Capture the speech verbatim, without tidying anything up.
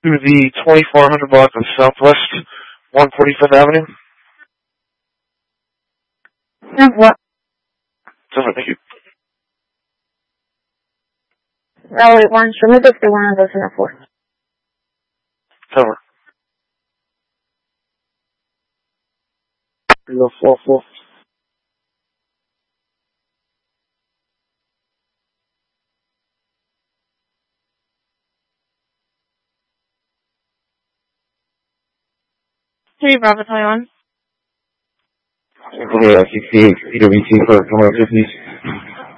to the twenty-four hundred block of Southwest one forty-fifth Avenue. Yeah, what? Sorry, thank you. Oh, wait, one. Show me the one of those in the four. Cover. Three four four. Three Bravo twenty-one. Okay, I see P W C for commercial, please.